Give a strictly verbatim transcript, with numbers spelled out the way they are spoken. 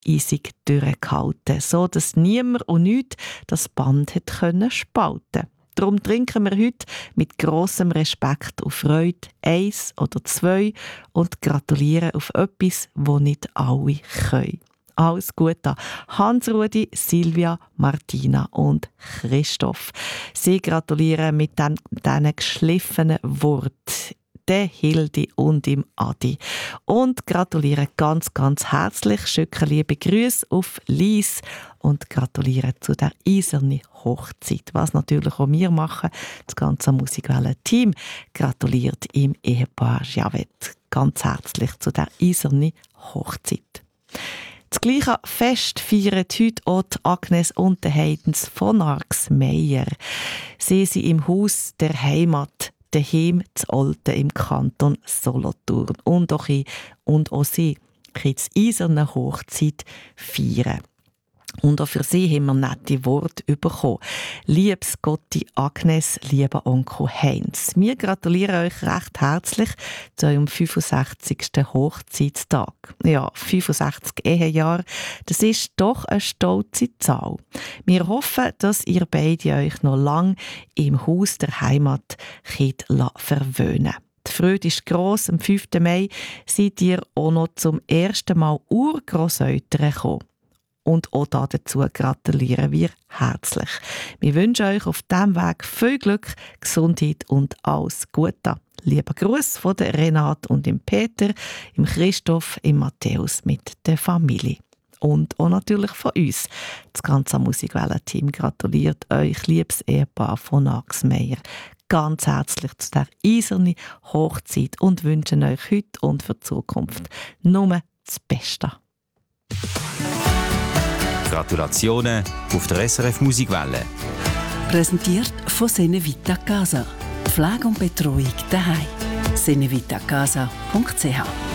eisig durchgehalten, so dass niemand und nichts das Band hat können spalten. Darum trinken wir heute mit grossem Respekt auf Freude eins oder zwei und gratulieren auf etwas, das nicht alle können. Alles Gute an Hans-Rudi, Silvia, Martina und Christoph. Sie gratulieren mit diesen geschliffenen Worten der Hildi und dem Adi. Und gratulieren ganz, ganz herzlich. Schicken liebe Grüße auf Lies und gratulieren zu der eisernen Hochzeit. Was natürlich auch wir machen, das ganze Musikwellen-Team gratuliert im Ehepaar Javet ganz herzlich zu der eisernen Hochzeit. Das gleiche Fest feiern heute auch die Agnes und der Heidens von Arxmeier. Sie sind im Haus der Heimat, daheim zu Olten im Kanton Solothurn. Und auch ich und auch sie können die eiserne Hochzeit feiern. Und auch für sie haben wir nette Worte bekommen. Liebes Gotti Agnes, lieber Onkel Heinz, wir gratulieren euch recht herzlich zu eurem fünfundsechzigsten Hochzeitstag. Ja, fünfundsechzig Ehejahre, das ist doch eine stolze Zahl. Wir hoffen, dass ihr beide euch noch lange im Haus der Heimat könnt verwöhnen. Die Freude ist gross. Am fünften Mai seid ihr auch noch zum ersten Mal Urgroßeltern gekommen. Und auch dazu gratulieren wir herzlich. Wir wünschen euch auf diesem Weg viel Glück, Gesundheit und alles Gute. Lieber Gruß von der Renate und dem Peter, im Christoph, im Matthäus mit der Familie. Und auch natürlich von uns. Das ganze Musikwellen-Team gratuliert euch, liebes Ehepaar von Arxmeier, ganz herzlich zu der eisernen Hochzeit und wünschen euch heute und für die Zukunft nur das Beste. Gratulationen auf der S R F Musikwelle. Präsentiert von Sene Vita Casa. Pflege und Betreuung daheim. senevitacasa punkt c h